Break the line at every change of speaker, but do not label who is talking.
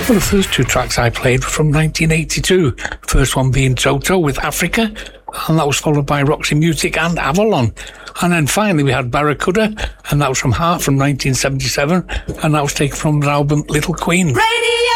Well, the first two tracks I played were from 1982. First one being Toto with Africa, and that was followed by Roxy Music and Avalon. And then finally we had Barracuda, and that was from Heart from 1977, and that was taken from the album Little Queen.
Radio